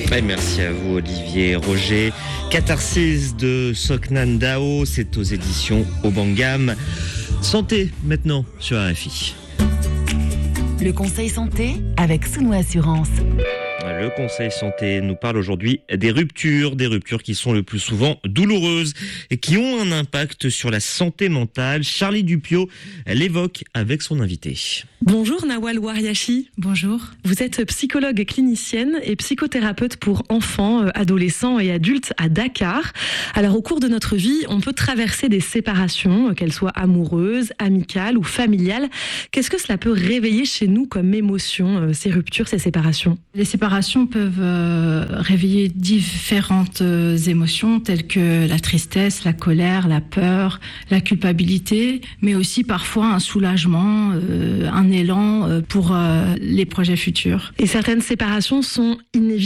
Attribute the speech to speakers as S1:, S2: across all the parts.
S1: Merci à vous Olivier Roger. Catharsis de Soknan Dao, c'est aux éditions Obangam. Santé maintenant sur RFI.
S2: Le conseil santé avec Souno Assurance.
S1: Le conseil santé nous parle aujourd'hui des ruptures qui sont le plus souvent douloureuses et qui ont un impact sur la santé mentale. Charlie Dupiot l'évoque avec son invité.
S3: Bonjour Nawal Wariachi.
S4: Bonjour.
S3: Vous êtes psychologue clinicienne et psychothérapeute pour enfants, adolescents et adultes à Dakar. Alors au cours de notre vie, on peut traverser des séparations, qu'elles soient amoureuses, amicales ou familiales. Qu'est-ce que cela peut réveiller chez nous comme émotion, ces ruptures, ces séparations ?
S4: Les séparations peuvent réveiller différentes émotions telles que la tristesse, la colère, la peur, la culpabilité, mais aussi parfois un soulagement, un élan pour les projets futurs.
S3: Et certaines séparations sont inévitables ?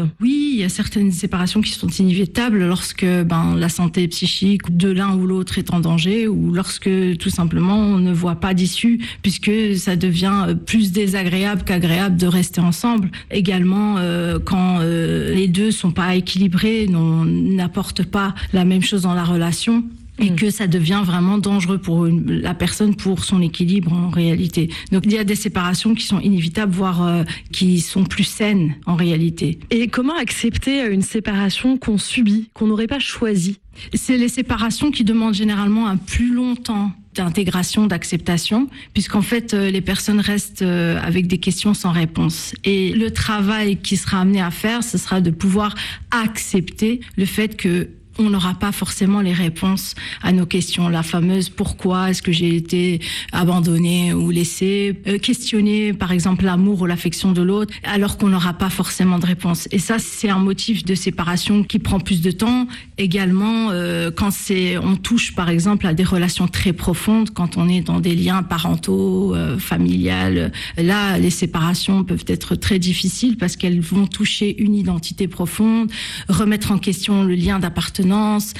S4: Oui, il y a certaines séparations qui sont inévitables lorsque la santé psychique de l'un ou l'autre est en danger ou lorsque tout simplement on ne voit pas d'issue puisque ça devient plus désagréable qu'agréable de rester ensemble. Également, quand les deux sont pas équilibrés, n'apportent pas la même chose dans la relation. Et que ça devient vraiment dangereux pour la personne, pour son équilibre en réalité. Donc il y a des séparations qui sont inévitables, voire qui sont plus saines en réalité.
S3: Et comment accepter une séparation qu'on subit, qu'on n'aurait pas choisie ?
S4: C'est les séparations qui demandent généralement un plus long temps d'intégration, d'acceptation, puisqu'en fait les personnes restent avec des questions sans réponse. Et le travail qui sera amené à faire, ce sera de pouvoir accepter le fait que on n'aura pas forcément les réponses à nos questions. La fameuse « pourquoi est-ce que j'ai été abandonnée ou laissée ?» Questionner par exemple l'amour ou l'affection de l'autre alors qu'on n'aura pas forcément de réponse. Et ça, c'est un motif de séparation qui prend plus de temps. Également, quand on touche par exemple à des relations très profondes, quand on est dans des liens parentaux, familiales, là, les séparations peuvent être très difficiles parce qu'elles vont toucher une identité profonde, remettre en question le lien d'appartenance,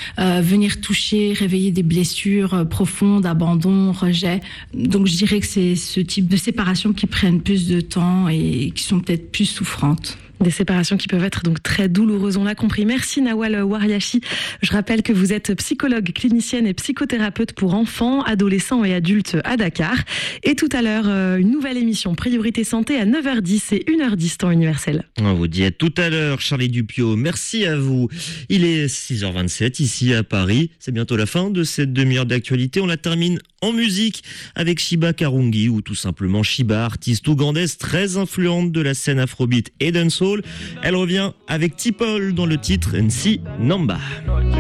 S4: venir toucher, réveiller des blessures profondes, abandon, rejet. Donc je dirais que c'est ce type de séparation qui prennent plus de temps et qui sont peut-être plus souffrantes.
S3: Des séparations qui peuvent être donc très douloureuses, on l'a compris. Merci Nawal Wariachi. Je rappelle que vous êtes psychologue clinicienne et psychothérapeute pour enfants, adolescents et adultes à Dakar. Et tout à l'heure, une nouvelle émission Priorité Santé à 9h10 et 1h10 temps universel.
S1: On vous dit à tout à l'heure, Charlie Dupiot. Merci à vous. Il est 6h27 ici à Paris. C'est bientôt la fin de cette demi-heure d'actualité. On la termine en musique avec Shiba Karungi ou tout simplement Shiba, artiste ougandaise très influente de la scène afrobeat et dancehall. Elle revient avec T-Paul dans le titre Nsi Namba.